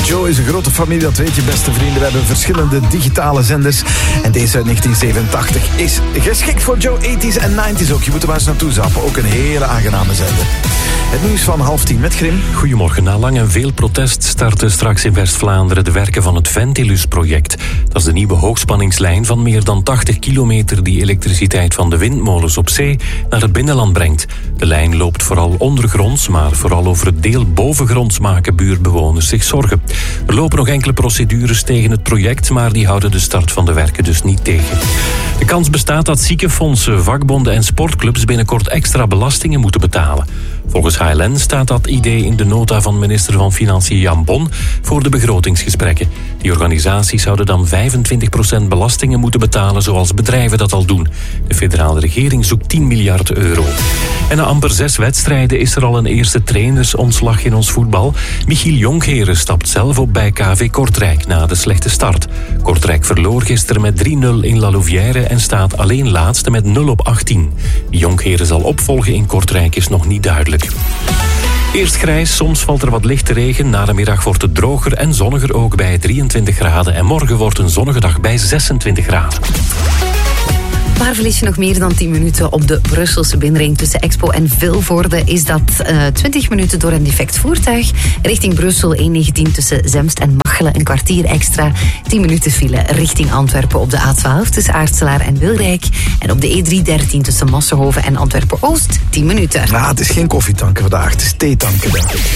Joe is een grote familie, dat weet je, beste vrienden. We hebben verschillende digitale zenders. En deze uit 1987 is geschikt voor Joe 80's en 90's ook. Je moet er maar eens naartoe zappen. Ook een hele aangename zender. Het nieuws van 9:30 met Grim. Goedemorgen. Na lang en veel protest starten straks in West-Vlaanderen de werken van het Ventilus-project. Dat is de nieuwe hoogspanningslijn van meer dan 80 kilometer die elektriciteit van de windmolens op zee naar het binnenland brengt. De lijn loopt vooral ondergronds, maar vooral over het deel bovengronds maken buurtbewoners zich zorgen. Er lopen nog enkele procedures tegen het project, maar die houden de start van de werken dus niet tegen. De kans bestaat dat ziekenfondsen, vakbonden en sportclubs binnenkort extra belastingen moeten betalen. Volgens HLN staat dat idee in de nota van minister van Financiën Jan Bon voor de begrotingsgesprekken. Die organisaties zouden dan 25% belastingen moeten betalen zoals bedrijven dat al doen. De federale regering zoekt 10 miljard euro. En na amper 6 wedstrijden is er al een eerste trainersontslag in ons voetbal. Michiel Jonkheren stapt zelf op bij KV Kortrijk na de slechte start. Kortrijk verloor gisteren met 3-0 in La Louvière en staat alleen laatste met 0-18. Wie Jonkheren zal opvolgen in Kortrijk is nog niet duidelijk. Eerst grijs, soms valt er wat lichte regen. Na de middag wordt het droger en zonniger ook bij 23 graden. En morgen wordt een zonnige dag bij 26 graden. Waar verlies je nog meer dan 10 minuten op de Brusselse binnenring tussen Expo en Vilvoorde? Is dat 20 minuten door een defect voertuig? Richting Brussel 1:19 tussen Zemst en Machelen een kwartier extra. 10 minuten file richting Antwerpen op de A12 tussen Aartselaar en Wilrijk. En op de E313 tussen Massenhoven en Antwerpen-Oost 10 minuten. Het is geen koffietanken vandaag, het is theetanken.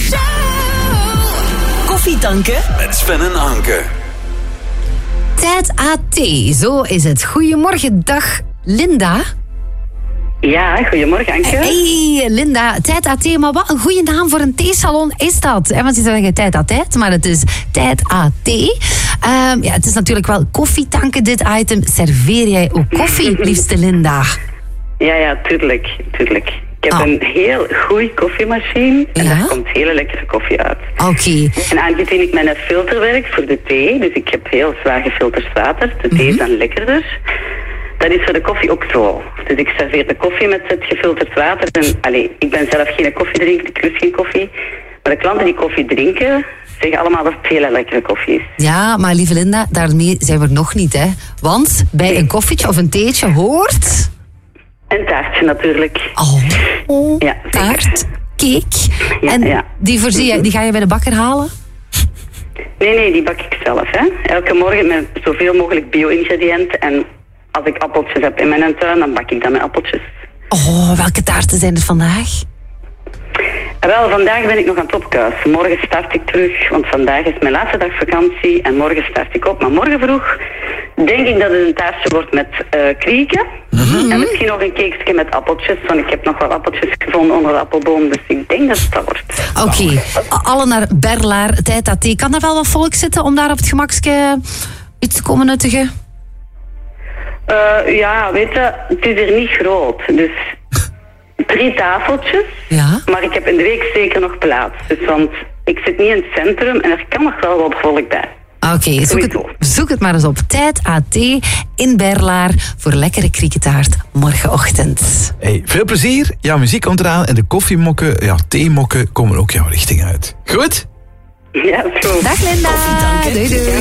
Koffietanken met Sven en Anke. Tijd AT, zo is het. Goedemorgen, dag Linda. Ja, goedemorgen Anke. Hey Linda, Tijd AT, maar wat een goede naam voor een theesalon is dat? Want ze zeggen Tijd AT, maar het is Tijd AT. Het is natuurlijk wel koffietanken dit item. Serveer jij ook koffie, liefste Linda? Ja, tuurlijk. Ik heb een heel goede koffiemachine en daar komt hele lekkere koffie uit. Oké. En aangezien ik met een filter werk voor de thee, dus ik heb heel zwaar gefilterd water, de thee is dan lekkerder. Dat is voor de koffie ook zo. Dus ik serveer de koffie met het gefilterd water. En, ik ben zelf geen koffiedrinker, ik lust geen koffie. Maar de klanten die koffie drinken, zeggen allemaal dat het hele lekkere koffie is. Ja, maar lieve Linda, daarmee zijn we er nog niet, hè. Want bij een koffietje of een theetje hoort... Een taartje natuurlijk. Ja, taart, cake. Ja, en die ga je bij de bakker halen? Nee, die bak ik zelf. Hè. Elke morgen met zoveel mogelijk bio-ingrediënten. En als ik appeltjes heb in mijn tuin, dan bak ik dat met appeltjes. Welke taarten zijn er vandaag? Wel, vandaag ben ik nog aan het opkuisen. Morgen start ik terug, want vandaag is mijn laatste dag vakantie en morgen start ik op. Maar morgen vroeg denk ik dat het een taartje wordt met krieken. En misschien nog een cakeje met appeltjes, want ik heb nog wel appeltjes gevonden onder de appelboom, dus ik denk dat het dat wordt. Oké. Alle naar Berlaar, Tijd AT. Kan er wel wat volk zitten om daar op het gemakske iets te komen nuttigen? Weet je, het is hier niet groot, dus 3 tafeltjes, maar ik heb in de week zeker nog plaats. Dus, want ik zit niet in het centrum en er kan nog wel wat volk bij. Oké, zoek het maar eens op. Tijd AT in Berlaar voor lekkere kriekentaart morgenochtend. Hey, veel plezier. Jouw muziek komt eraan en de koffiemokken, theemokken komen ook jouw richting uit. Goed? Ja, zo. Dag Linda. Doei.